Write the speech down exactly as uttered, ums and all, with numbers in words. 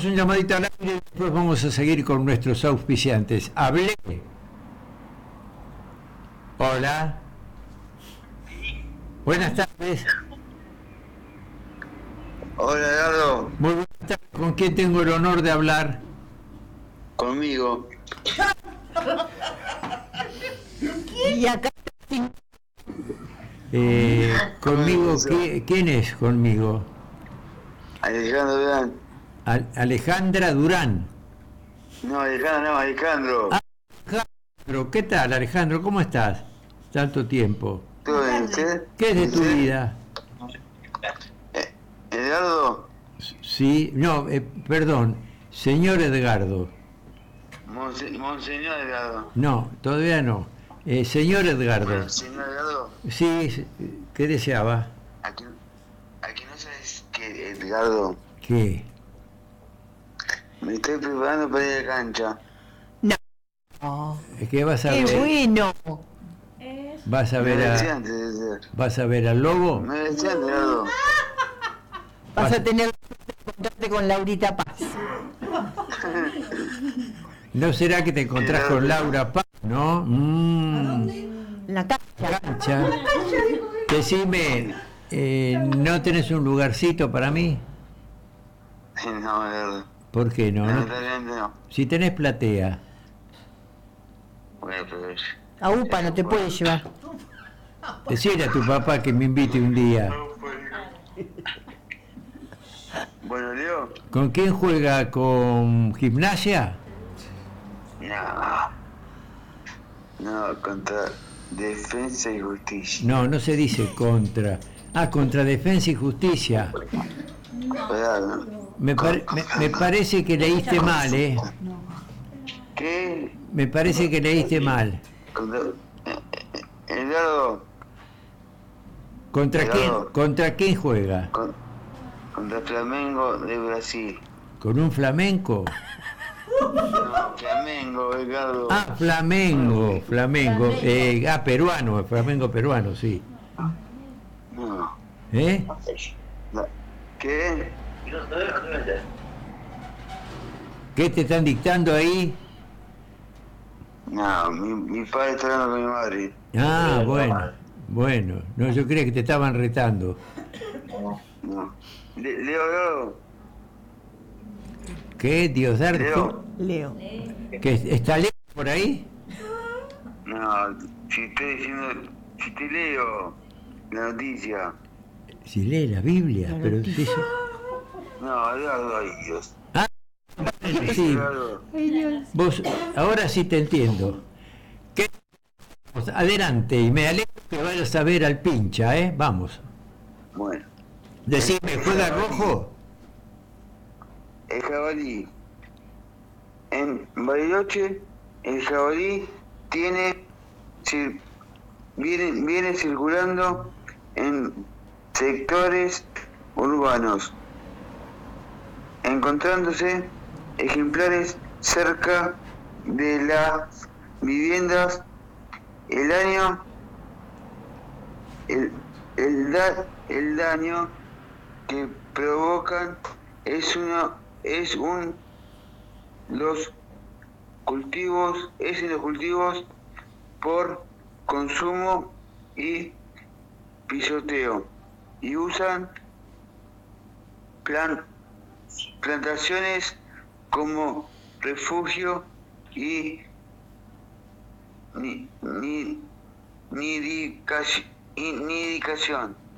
Un llamadito al aire y después vamos a seguir con nuestros auspiciantes. Hablé. Hola. Buenas tardes. Hola, Edgardo. Muy buenas tardes. ¿Con quién tengo el honor de hablar? Conmigo. Y acá Eh, conmigo, ¿qué- ¿quién es conmigo? Alejandro Durán. Al- Alejandra Durán. No, Alejandro, no, Alejandro. Ah, Alejandro, ¿qué tal, Alejandro? ¿Cómo estás? Tanto tiempo. ¿Todo bien, usted? ¿Qué es de tu ¿Usted? vida? Eh, Edgardo. Sí, no, eh, perdón, señor Edgardo. Monse- Monseñor Edgardo. No, todavía no. Eh, señor Edgardo. Monseñor Edgardo. Sí, ¿qué deseaba? Aquí, aquí no sabes que, Edgardo. ¿Qué? Me estoy preparando para ir a la cancha. no. Es que vas a ¡Qué ver, bueno! vas a Me ver decía a, antes de ser. vas a ver al lobo. Me decía antes, Edgardo. Vas a tener que encontrarte con Laurita Paz. ¿No será que te encontrás con Laura Paz, no? Mm, En la cancha. cancha. Decime, eh, ¿no tenés un lugarcito para mí? No, Edgardo. ¿Por qué no? No- Lamentablemente no. Si tenés platea. Bueno, pero... A UPA no te puedes llevar. Decile a tu papá que me invite un día. Bueno, Leo. ¿Con quién juega? ¿Con Gimnasia? No. No, contra Defensa y Justicia. No, no se dice contra. Ah, contra Defensa y Justicia. Edgardo. Me, pare- me, me parece que leíste mal, ¿eh? ¿Qué? Me parece que leíste mal. Contra... eh, eh, Edgardo. ¿Contra quién, Edgardo. ¿Contra quién juega? Con, contra Flamengo de Brasil. ¿Con un flamenco? No, Flamengo, Edgardo. Ah, Flamengo, Flamengo. Eh, ah, peruano, Flamengo peruano, sí. No. ¿Eh? No. ¿Qué? ¿Qué te están dictando ahí? No, mi, mi padre está hablando con mi madre. Ah, bueno, bueno. No, yo creía que te estaban retando. No. Le- Leo, Leo. ¿Qué, Diosdado? Leo. Leo. ¿Que está lejos por ahí? No, si estoy diciendo, si te leo la noticia. Si lee la Biblia, La pero noticia. dice... No, Edgardo, ay Dios. Ah, sí, Edgardo. vos, ahora sí te entiendo. ¿Qué? Adelante, y me alegro que vayas a ver al pincha, ¿eh? Vamos. Bueno. Decime, ¿juega rojo? El jabalí. En Bariloche, el jabalí tiene, cir- viene, viene circulando en sectores urbanos, encontrándose ejemplares cerca de las viviendas. El año, el, el, da- el daño que provocan es uno es un los cultivos es en los cultivos por consumo y pisoteo, y usan plan, plantaciones como refugio y ni, ni, nidificaci- y nidificación.